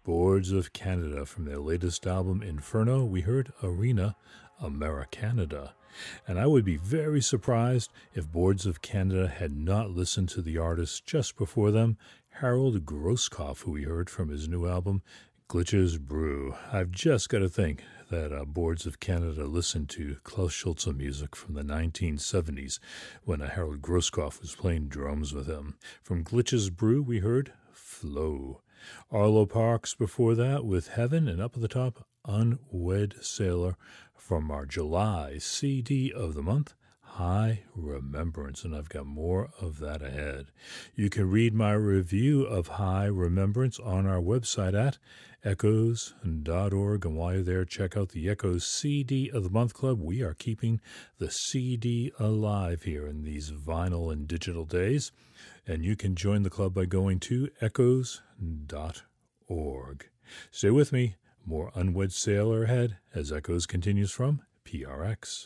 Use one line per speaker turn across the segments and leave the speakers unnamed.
Boards of Canada. From their latest album, Inferno, we heard Arena Americanada. And I would be very surprised if Boards of Canada had not listened to the artist just before them, Harold Grosskopf, who we heard from his new album, Glitches Brew. I've just got to think that Boards of Canada listened to Klaus Schulze music from the 1970s when Harold Grosskopf was playing drums with him. From Glitches Brew, we heard Flow. Arlo Parks before that with Heaven, and up at the top, Unwed Sailor from our July CD of the month, High Remembrance, and I've got more of that ahead. You can read my review of High Remembrance on our website at echoes.org, and while you're there, check out the Echoes CD of the Month Club. We are keeping the CD alive here in these vinyl and digital days, and you can join the club by going to echoes.org. Stay with me. More Unwed Sailor ahead as Echoes continues from PRX.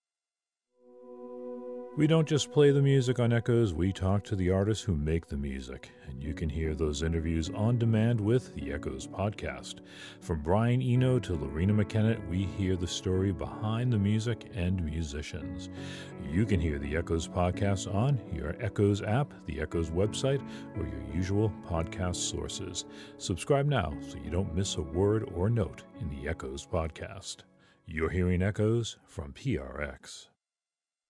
We don't just play the music on Echoes, we talk to the artists who make the music, and you can hear those interviews on demand with the Echoes podcast. From Brian Eno to Lorena McKenna, we hear the story behind the music and musicians. You can hear the Echoes podcast on your Echoes app, the Echoes website, or your usual podcast sources. Subscribe now so you don't miss a word or note in the Echoes podcast. You're hearing Echoes from PRX.